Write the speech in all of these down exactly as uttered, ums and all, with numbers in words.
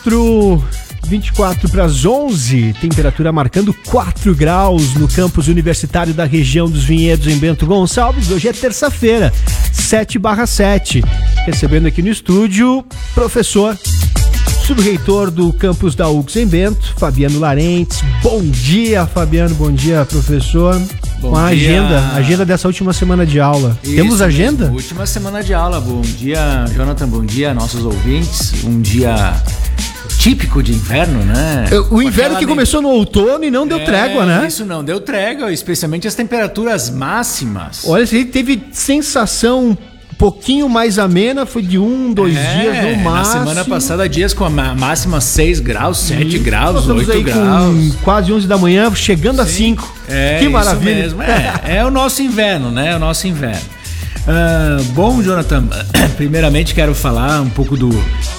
vinte e quatro para as onze, temperatura marcando quatro graus no campus universitário da região dos Vinhedos em Bento Gonçalves. Hoje é terça-feira, sete barra sete. Recebendo aqui no estúdio, professor, subreitor do campus da U F S em Bento, Fabiano Larentes. Bom dia, Fabiano, bom dia, professor. Bom Com a dia. agenda, agenda dessa última semana de aula. Isso Temos agenda? mesmo, última semana de aula. Bom dia, Jonathan, bom dia, nossos ouvintes. Um dia típico de inverno, né? O inverno que começou no outono e não deu é, trégua, né? Isso não deu trégua, especialmente as temperaturas máximas. Olha, você teve sensação um pouquinho mais amena, foi de um, dois é, dias no máximo. Na semana passada, dias com a máxima seis graus, sete graus, oito aí graus. Com quase onze da manhã, chegando Sim. a cinco. É, que maravilha. Isso mesmo. É, é o nosso inverno, né? É o nosso inverno. Uh, bom, Jonathan, primeiramente quero falar um pouco do...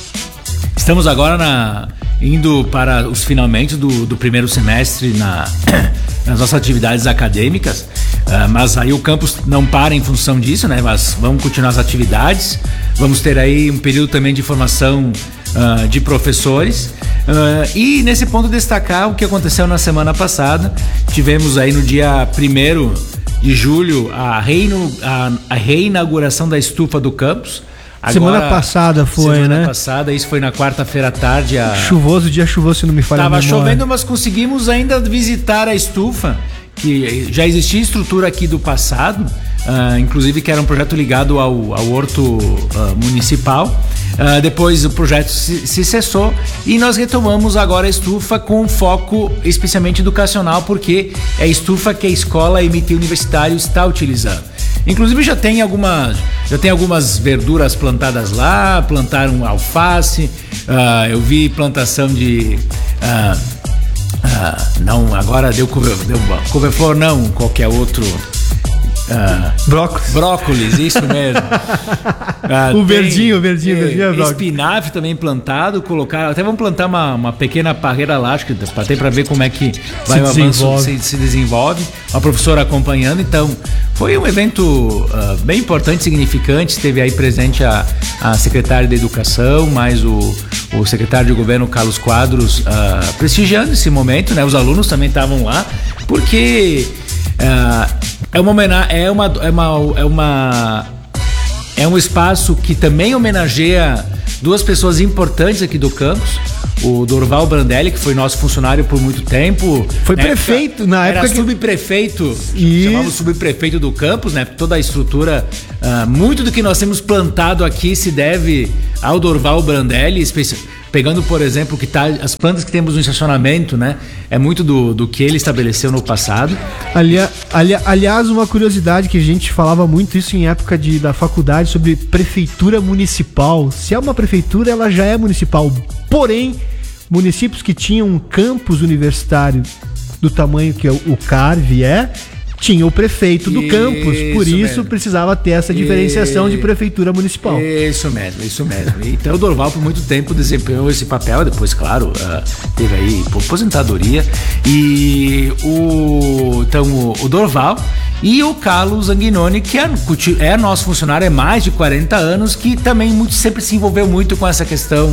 Estamos agora na, indo para os finalmente do, do primeiro semestre na, nas nossas atividades acadêmicas, uh, mas aí o campus não para em função disso, né? Mas vamos continuar as atividades, vamos ter aí um período também de formação uh, de professores uh, e nesse ponto destacar o que aconteceu na semana passada. Tivemos aí no dia primeiro de julho a, reino, a, a reinauguração da estufa do campus. Agora, semana passada foi, semana né? Semana passada, isso foi na quarta-feira à tarde. A... Chuvoso, dia chuvoso, se não me falha a memória. Tava chovendo, mas conseguimos ainda visitar a estufa, que já existia estrutura aqui do passado, uh, inclusive que era um projeto ligado ao, ao horto uh, municipal. Uh, depois o projeto se, se cessou e nós retomamos agora a estufa com foco especialmente educacional, porque é a estufa que a escola M T Universitário está utilizando. Inclusive já tem algumas, já tem algumas verduras plantadas lá, plantaram alface, uh, eu vi plantação de... Uh, uh, não, agora deu couve-flor, não, qualquer outro... Uh, brócolis. Brócolis, isso mesmo. uh, o verdinho, o verdinho, o verdinho é brócolis. Espinafre também plantado, colocaram. Até vamos plantar uma, uma pequena parreira elástica, até para ver como é que vai se o avanço, se, se desenvolve. Uma professora acompanhando, então foi um evento uh, bem importante, significante. Esteve aí presente a, a secretária da Educação, mais o, o secretário de Governo, Carlos Quadros, uh, prestigiando esse momento, né? Os alunos também estavam lá, porque uh, É uma homenagem, é uma, é uma, é uma, é um espaço que também homenageia duas pessoas importantes aqui do campus. O Dorval Brandelli, que foi nosso funcionário por muito tempo. Foi na prefeito, época, na época. Era que... subprefeito, chamava subprefeito do campus, né? Toda a estrutura, uh, muito do que nós temos plantado aqui se deve ao Dorval Brandelli, especialmente. Pegando, por exemplo, que tá, as plantas que temos no estacionamento, né? É muito do, do que ele estabeleceu no passado. Ali, ali, aliás, uma curiosidade que a gente falava muito isso em época de, da faculdade sobre prefeitura municipal. Se é uma prefeitura, ela já é municipal. Porém, municípios que tinham um campus universitário do tamanho que o C A R V é, tinha o prefeito do isso campus, por isso mesmo. Precisava ter essa diferenciação e... de prefeitura municipal. Isso mesmo, isso mesmo. Então o Dorval por muito tempo desempenhou esse papel, depois, claro, uh, teve aí aposentadoria. E o, então, o, o Dorval e o Carlos Zanguinoni, que é, é nosso funcionário há mais de quarenta anos, que também muito, sempre se envolveu muito com essa questão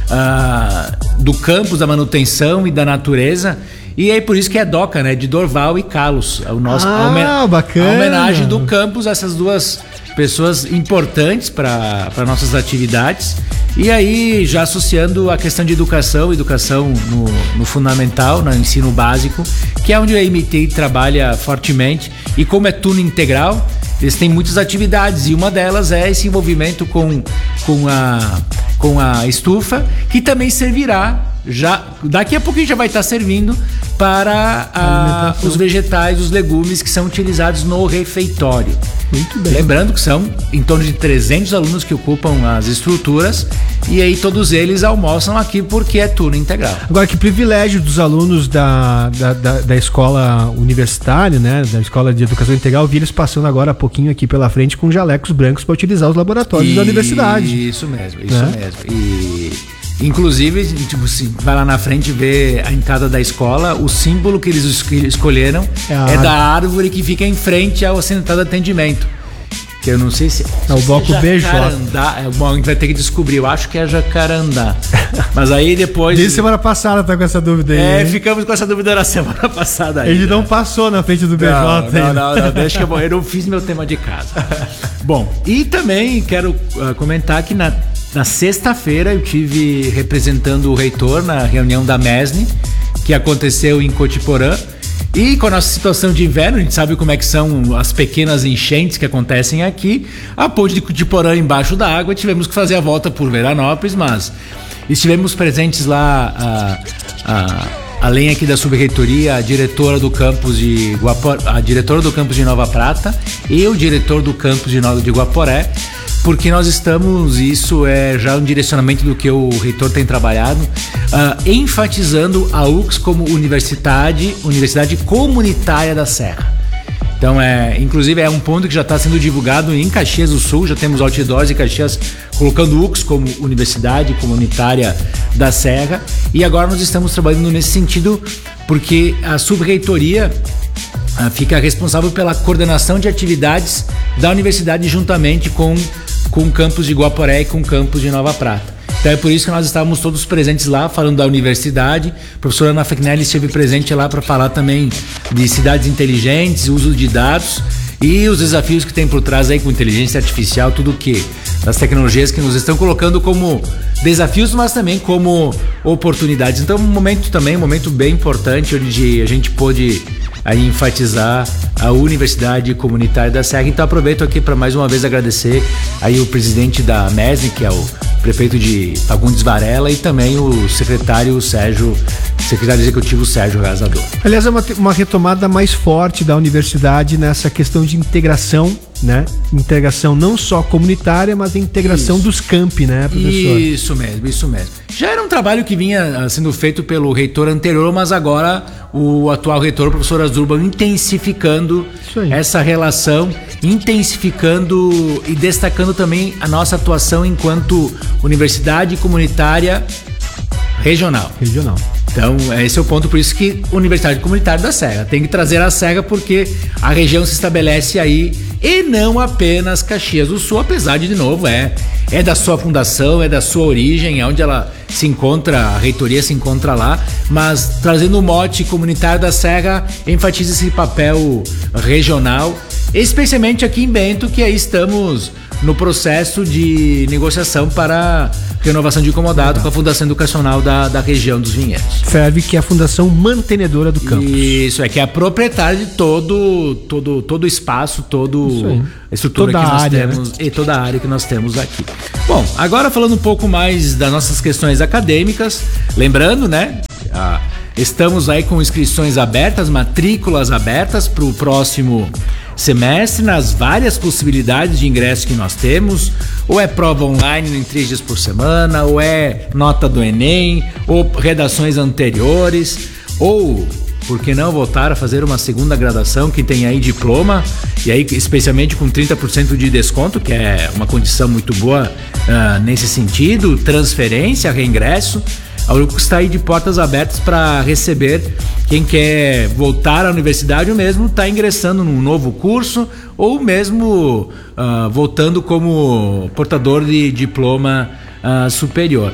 uh, do campus, da manutenção e da natureza. E é por isso que é DOCA, né? De Dorval e Carlos. O nosso, ah, a homen- bacana. A homenagem do campus a essas duas pessoas importantes para nossas atividades. E aí, já associando a questão de educação, educação no, no fundamental, no ensino básico, que é onde a M T trabalha fortemente. E como é turno integral, eles têm muitas atividades. E uma delas é esse envolvimento com, com, a, com a estufa, que também servirá. Já, daqui a pouquinho já vai estar servindo para a, os vegetais, os legumes que são utilizados no refeitório. Muito bem. Lembrando que são em torno de trezentos alunos que ocupam as estruturas e aí todos eles almoçam aqui porque é turno integral. Agora, que privilégio dos alunos da, da, da, da escola universitária, né, da escola de educação integral, vi eles passando agora há pouquinho aqui pela frente com jalecos brancos para utilizar os laboratórios e, da universidade. Isso mesmo, isso né? mesmo. E... Inclusive, tipo, se vai lá na frente e vê a entrada da escola, o símbolo que eles escolheram é, é da árvore que fica em frente ao centro de atendimento. que eu não sei se é o bloco B J. É, bom, a gente vai ter que descobrir, eu acho que é Jacarandá. Mas aí depois... Desde semana passada tá com essa dúvida aí. É, hein? Ficamos com essa dúvida na semana passada aí. Ele não passou na frente do B J. Não, não, não, não, deixa que eu, eu não fiz meu tema de casa. Bom, e também quero uh, comentar que na, na sexta-feira eu tive representando o reitor na reunião da MESNI, que aconteceu em Cotiporã. E com a nossa situação de inverno, a gente sabe como é que são as pequenas enchentes que acontecem aqui. A ponte de Cotiporã embaixo da água, tivemos que fazer a volta por Veranópolis, mas estivemos presentes lá, a, a, além aqui da subreitoria, a diretora do campus de Guaporé, a diretora do campus de Nova Prata e o diretor do campus de Nova de Guaporé, porque nós estamos, isso é já um direcionamento do que o reitor tem trabalhado, uh, enfatizando a U C S como universidade, universidade comunitária da Serra. Então, é, inclusive, é um ponto que já está sendo divulgado em Caxias do Sul, já temos outdoors em Caxias colocando U C S como universidade comunitária da Serra, e agora nós estamos trabalhando nesse sentido, porque a subreitoria uh, fica responsável pela coordenação de atividades da universidade juntamente com com o campus de Guaporé e com o campus de Nova Prata. Então é por isso que nós estávamos todos presentes lá, falando da universidade. A professora Ana Fecnelli esteve presente lá para falar também de cidades inteligentes, uso de dados e os desafios que tem por trás aí com inteligência artificial, tudo o que das tecnologias que nos estão colocando como desafios, mas também como oportunidades. Então um momento também, um momento bem importante, onde a gente pôde aí enfatizar a Universidade Comunitária da Serra. Então aproveito aqui para mais uma vez agradecer aí o presidente da MESNI, que é o prefeito de Fagundes Varela, e também o secretário Sérgio, secretário executivo Sérgio Arrasador. Aliás, é uma, uma retomada mais forte da universidade nessa questão de integração, né? Integração não só comunitária, mas a integração isso. dos campi, né, professor? Isso mesmo, isso mesmo. Já era um trabalho que vinha sendo feito pelo reitor anterior, mas agora o atual reitor, o professor Asdrubal, intensificando essa relação, intensificando e destacando também a nossa atuação enquanto universidade comunitária regional. Regional. Então, esse é o ponto, por isso que Universidade Comunitária da Serra tem que trazer a Serra, porque a região se estabelece aí e não apenas Caxias do Sul, apesar de, de novo, é, é da sua fundação, é da sua origem, é onde ela se encontra, a reitoria se encontra lá, mas trazendo o mote comunitário da Serra, enfatiza esse papel regional, especialmente aqui em Bento, que aí estamos no processo de negociação para renovação de incomodado com a Fundação Educacional da, da região dos Vinhedos. Ferve, que é a fundação mantenedora do campus. Isso, é que é a proprietária de todo todo todo o espaço, toda a estrutura toda que nós área, temos, né? E toda a área que nós temos aqui. Bom, agora falando um pouco mais das nossas questões acadêmicas, lembrando, né, a, estamos aí com inscrições abertas, matrículas abertas para o próximo semestre, nas várias possibilidades de ingresso que nós temos, ou é prova online em três dias por semana, ou é nota do Enem, ou redações anteriores, ou, por que não voltar a fazer uma segunda graduação que tem aí diploma, e aí especialmente com trinta por cento de desconto, que é uma condição muito boa uh, nesse sentido, transferência, reingresso. A U C S está aí de portas abertas para receber quem quer voltar à universidade ou mesmo está ingressando num novo curso ou mesmo uh, voltando como portador de diploma uh, superior.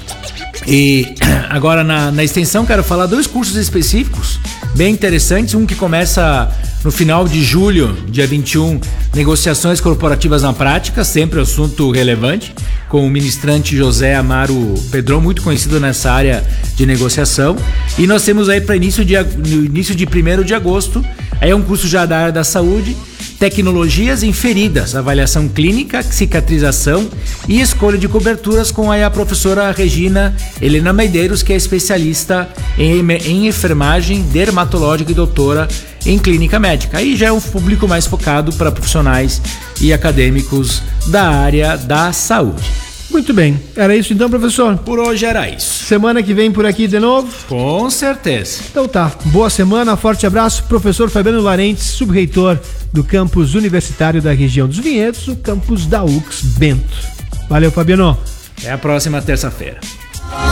E agora na, na extensão quero falar dois cursos específicos bem interessantes, um que começa no final de julho, dia vinte e um, negociações corporativas na prática, sempre assunto relevante, com o ministrante José Amaro Pedrão, muito conhecido nessa área de negociação. E nós temos aí para início de, no início de primeiro de agosto, aí é um curso já da área da saúde, tecnologias em feridas, avaliação clínica, cicatrização e escolha de coberturas, com aí a professora Regina Helena Medeiros, que é especialista em, em enfermagem dermatológica e doutora em clínica médica. Aí já é um público mais focado para profissionais e acadêmicos da área da saúde. Muito bem, era isso então, professor? Por hoje era isso. Semana que vem por aqui de novo? Com certeza. Então tá, boa semana, forte abraço. Professor Fabiano Larentes, subreitor do campus universitário da região dos Vinhedos, o campus da U C S Bento. Valeu, Fabiano. Até a próxima terça-feira.